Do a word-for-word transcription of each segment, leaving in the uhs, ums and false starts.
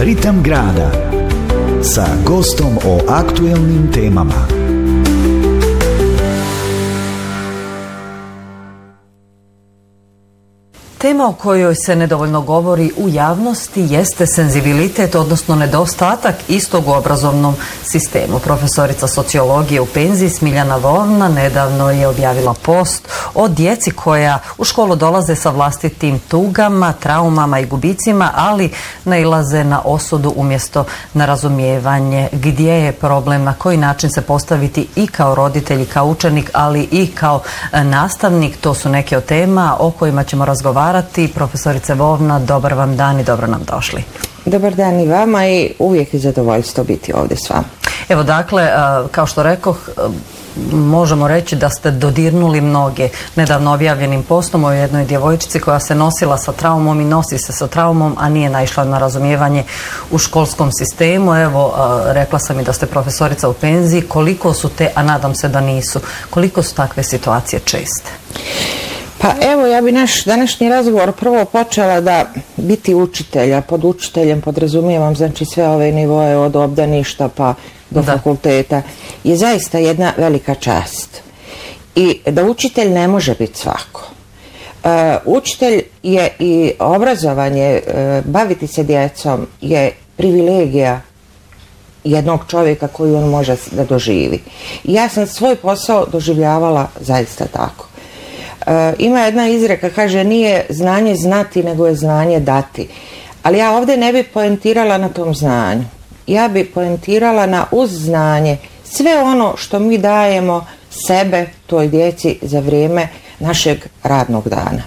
Ritam grada sa gostom o aktuelnim temama. Tema o kojoj se nedovoljno govori u javnosti jeste senzibilitet, odnosno nedostatak istog u obrazovnom sistemu. Profesorica sociologije u penziji Smiljana Vovna nedavno je objavila post o djeci koja u školu dolaze sa vlastitim tugama, traumama i gubicima, ali nailaze na osudu umjesto na razumijevanje. Gdje je problem, na koji način se postaviti i kao roditelj i kao učenik, ali i kao nastavnik, to su neke od tema o kojima ćemo razgovarati. Profesorice Vovna, dobar vam dan i dobro nam došli. Dobar dan i vama i uvijek je zadovoljstvo biti ovdje s vama. Evo dakle, kao što rekoh, možemo reći da ste dodirnuli mnoge nedavno objavljenim postom o jednoj djevojčici koja se nosila sa traumom i nosi se sa traumom, a nije naišla na razumijevanje u školskom sistemu. Evo, rekla sam i da ste profesorica u penziji. Koliko su te, a nadam se da nisu, koliko su takve situacije česte? Pa evo, ja bi naš današnji razgovor prvo počela da biti učitelja. Pod učiteljem podrazumijevam znači sve ove nivoe od obdaništa pa do da. fakulteta. Je zaista jedna velika čast. I da učitelj ne može biti svako. Uh, učitelj je i obrazovanje, uh, baviti se djecom je privilegija jednog čovjeka koju on može da doživi. I ja sam svoj posao doživljavala zaista tako. Uh, ima jedna izreka, kaže, nije znanje znati, nego je znanje dati. Ali ja ovdje ne bi poentirala na tom znanju. Ja bi poentirala na uz znanje sve ono što mi dajemo sebe toj djeci za vrijeme našeg radnog dana.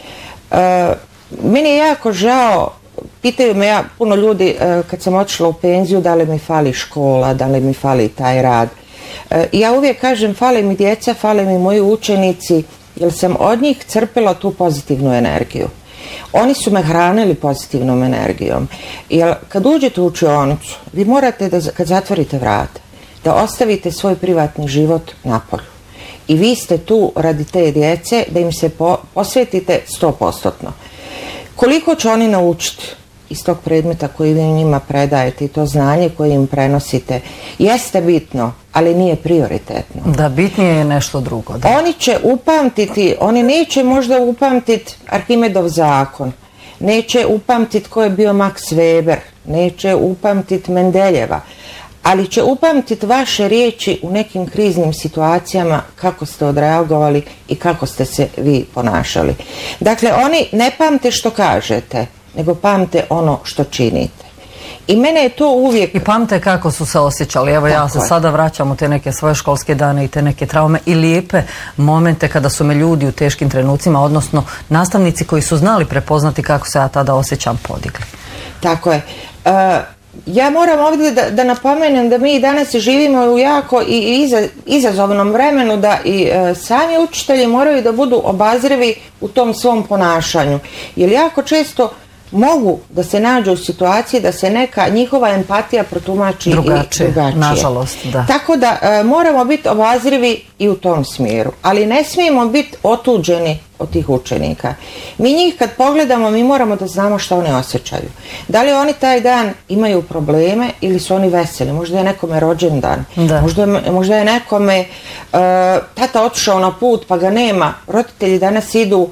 Uh, meni je jako žao, pitaju me ja, puno ljudi uh, kad sam otišla u penziju, da li mi fali škola, da li mi fali taj rad. Uh, ja uvijek kažem, fali mi djeca, fali mi moji učenici, jer sam od njih crpila tu pozitivnu energiju. Oni su me hranili pozitivnom energijom. Jer kad uđete u učionicu, vi morate da kad zatvorite vrata, da ostavite svoj privatni život napolju. I vi ste tu radi te djece, da im se po, posvetite sto posto. Koliko će oni naučiti iz tog predmeta koji vi njima predajete i to znanje koje im prenosite, jeste bitno, ali nije prioritetno. Da, bitnije je nešto drugo. Da. Oni će upamtiti, oni neće možda upamtiti Arhimedov zakon, neće upamtiti ko je bio Max Weber, neće upamtiti Mendeljeva, ali će upamtiti vaše riječi u nekim kriznim situacijama, kako ste odreagovali i kako ste se vi ponašali. Dakle, oni ne pamte što kažete, nego pamte ono što činite. I mene je to uvijek... I pamte kako su se osjećali. Evo, ja se sada vraćam u te neke svoje školske dane i te neke traume i lijepe momente kada su me ljudi u teškim trenucima, odnosno nastavnici koji su znali prepoznati kako se ja tada osjećam, podigli. Tako je. Uh, ja moram ovdje da, da napomenem da mi danas živimo u jako i iza, izazovnom vremenu, da i uh, sami učitelji moraju da budu obazrivi u tom svom ponašanju. Jer jako često mogu da se nađu u situaciji da se neka njihova empatija protumači drugačije, i drugačije. Nažalost, da. Tako da e, moramo biti obazrivi i u tom smjeru, ali ne smijemo biti otuđeni od tih učenika. Mi njih kad pogledamo, mi moramo da znamo što oni osjećaju. Da li oni taj dan imaju probleme ili su oni veseli? Možda je nekome rođendan, možda, možda je nekome uh, tata otišao na put pa ga nema. Roditelji danas idu